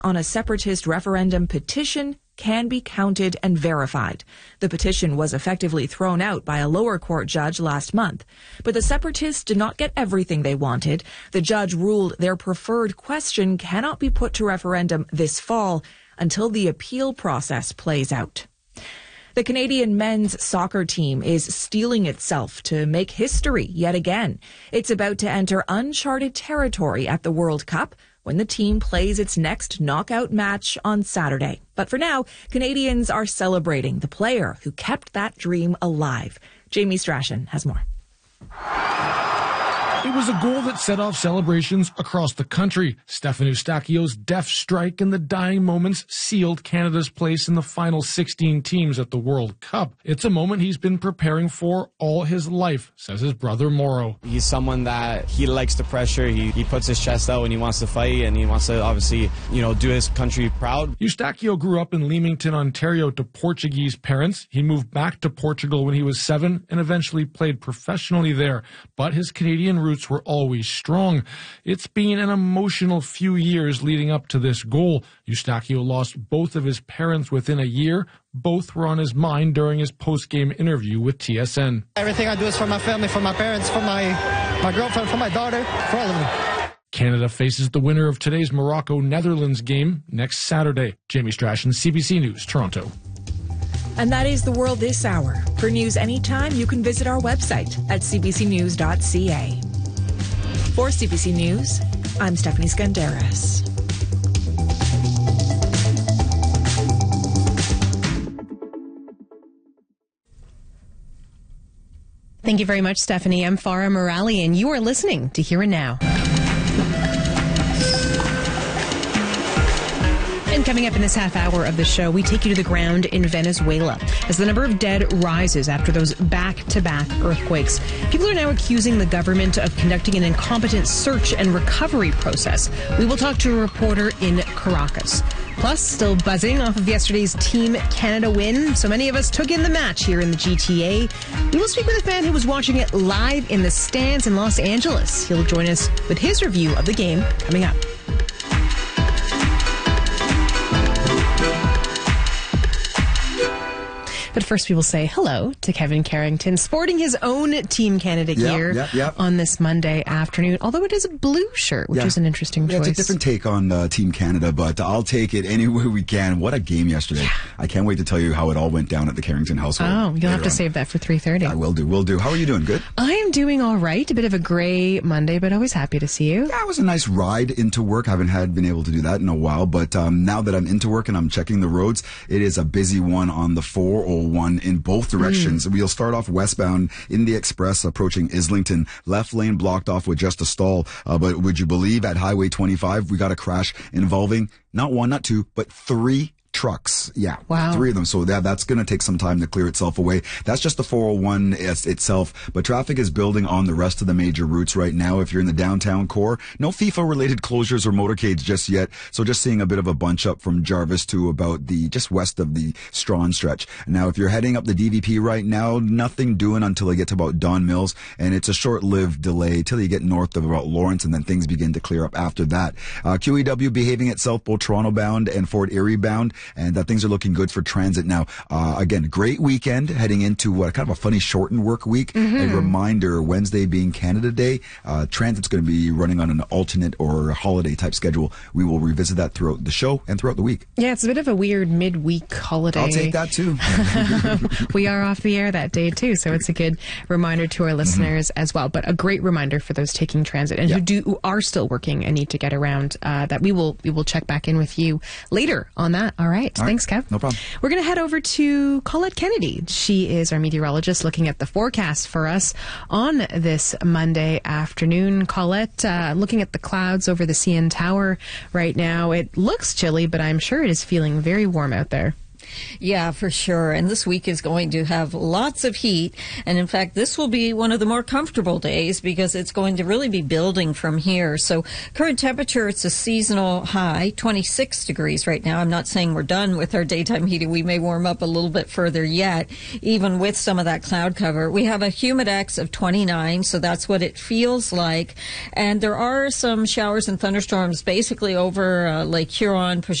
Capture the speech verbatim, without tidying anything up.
on a separatist referendum petition can be counted and verified. The petition was effectively thrown out by a lower court judge last month. But the separatists did not get everything they wanted. The judge ruled their preferred question cannot be put to referendum this fall until the appeal process plays out. The Canadian men's soccer team is steeling itself to make history yet again. It's about to enter uncharted territory at the World Cup when the team plays its next knockout match on Saturday. But for now, Canadians are celebrating the player who kept that dream alive. Jamie Strachan has more. It was a goal that set off celebrations across the country. Stefan Eustáquio's deft strike in the dying moments sealed Canada's place in the final sixteen teams at the World Cup. It's a moment he's been preparing for all his life, says his brother Mauro. He's someone that he likes the pressure. He, he puts his chest out and he wants to fight, and he wants to obviously, you know, do his country proud. Eustáquio grew up in Leamington, Ontario to Portuguese parents. He moved back to Portugal when he was seven and eventually played professionally there. But his Canadian roots were always strong. It's been an emotional few years leading up to this goal. Eustáquio lost both of his parents within a year. Both were on his mind during his post-game interview with T S N. Everything I do is for my family, for my parents, for my, my girlfriend, for my daughter, for all of them. Canada faces the winner of today's Morocco-Netherlands game next Saturday. Jamie Strachan, C B C News, Toronto. And that is the world this hour. For news anytime, you can visit our website at c b c news dot c a. For C B C News, I'm Stephanie Skandaris. Thank you very much, Stephanie. I'm Farah Morali, and you are listening to Here and Now. And coming up in this half hour of the show, we take you to the ground in Venezuela as the number of dead rises after those back-to-back earthquakes. People are now accusing the government of conducting an incompetent search and recovery process. We will talk to a reporter in Caracas. Plus, still buzzing off of yesterday's Team Canada win. So many of us took in the match here in the G T A. We will speak with a fan who was watching it live in the stands in Los Angeles. He'll join us with his review of the game coming up. But first, we will say hello to Kevin Carrington, sporting his own Team Canada gear yep, yep, yep. on this Monday afternoon, although it is a blue shirt, which yeah. is an interesting yeah, choice. It's a different take on uh, Team Canada, but I'll take it any way we can. What a game yesterday. Yeah. I can't wait to tell you how it all went down at the Carrington household. Oh, you'll have to on. save that for three thirty. I will do, will do. How are you doing? Good? I am doing all right. A bit of a gray Monday, but always happy to see you. Yeah, it was a nice ride into work. I haven't had been able to do that in a while, but um, now that I'm into work and I'm checking the roads, it is a busy one on the four oh one in both directions. Mm. We'll start off westbound in the express approaching Islington. Left lane blocked off with just a stall. Uh, but would you believe at Highway twenty-five, we got a crash involving not one, not two, but three trucks. Yeah. Wow. Three of them. So that, that's going to take some time to clear itself away. That's just the four oh one it's, itself. But traffic is building on the rest of the major routes right now. If you're in the downtown core, no FIFA related closures or motorcades just yet. So just seeing a bit of a bunch up from Jarvis to about the, just west of the Strawn stretch. Now, if you're heading up the D V P right now, nothing doing until you get to about Don Mills. And it's a short-lived delay till you get north of about Lawrence, and then things begin to clear up after that. Uh, Q E W behaving itself, both Toronto bound and Fort Erie bound. And uh, things are looking good for transit now. Uh, again, great weekend heading into what kind of a funny shortened work week. Mm-hmm. A reminder, Wednesday being Canada Day, uh, transit's going to be running on an alternate or holiday type schedule. We will revisit that throughout the show and throughout the week. Yeah, it's a bit of a weird midweek holiday. I'll take that too. We are off the air that day too, so it's a good reminder to our listeners mm-hmm. as well. But a great reminder for those taking transit and yeah. who do who are still working and need to get around. Uh, that we will we will check back in with you later on that. All right. All right. Thanks, Kev. No problem. We're going to head over to Colette Kennedy. She is our meteorologist looking at the forecast for us on this Monday afternoon. Colette, uh, looking at the clouds over the C N Tower right now. It looks chilly, but I'm sure it is feeling very warm out there. Yeah, for sure. And this week is going to have lots of heat. And in fact, this will be one of the more comfortable days because it's going to really be building from here. So current temperature, it's a seasonal high, twenty-six degrees right now. I'm not saying we're done with our daytime heating. We may warm up a little bit further yet, even with some of that cloud cover. We have a humidex of twenty-nine, so that's what it feels like. And there are some showers and thunderstorms basically over uh, Lake Huron,